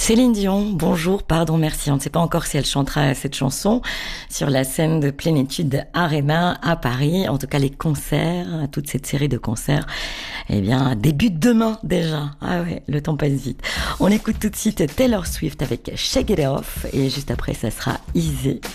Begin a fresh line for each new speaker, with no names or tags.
Céline Dion, bonjour, pardon, merci. On ne sait pas encore si elle chantera cette chanson sur la scène de Plénitude Arena à Paris. En tout cas, les concerts, toute cette série de concerts, eh bien, débutent demain déjà. Ah ouais, le temps passe vite. On écoute tout de suite Taylor Swift avec Shake It Off et juste après, ça sera Easy.